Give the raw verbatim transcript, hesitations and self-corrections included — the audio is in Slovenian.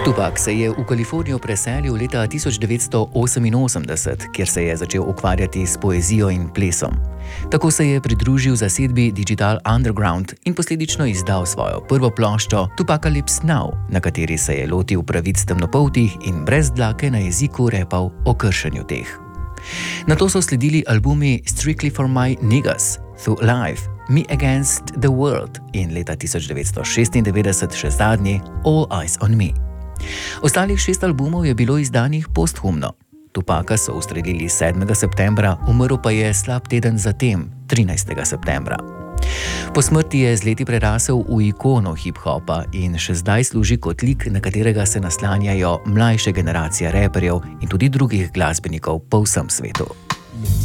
Tupac se je v Kalifornijo preselil leta tisoč devetsto oseminosemdeset, kjer se je začel ukvarjati s poezijo in plesom. Tako se je pridružil zasedbi Digital Underground in posledično izdal svojo prvo ploščo Tupacalypse Now, na kateri se je lotil pravic temnopoltih in brez dlake na jeziku repal o kršenju teh. Nato so sledili albumi Strictly for My Niggas, Through Life, Me Against the World in leta tisoč devetsto šestindevetdeset še zadnji All Eyes on Me. Ostalih šest albumov je bilo izdanih posthumno. Tupaca so ustrelili sedmega septembra, umrl pa je slab teden zatem, trinajstega septembra. Po smrti je z leti prerasel v ikono hip-hopa in še zdaj služi kot lik, na katerega se naslanjajo mlajše generacije reperjev in tudi drugih glasbenikov po vsem svetu.